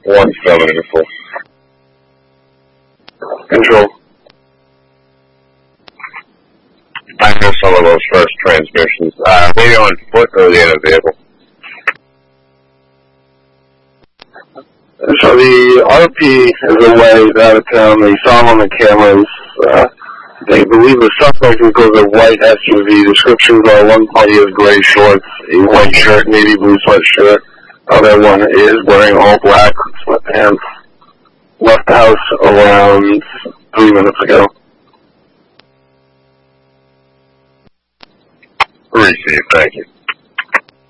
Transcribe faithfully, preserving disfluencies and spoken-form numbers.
one seven to full. Control. I missed some of those first transmissions. Uh, maybe on foot or the other vehicle. So the R P is away out of town. They saw him on the cameras. Uh, they believe the suspect was a white S U V. Descriptions are one party has gray shorts, a white shirt, navy blue sweatshirt. Other one is wearing all black sweatpants. Left the house around three minutes ago. Received, thank you.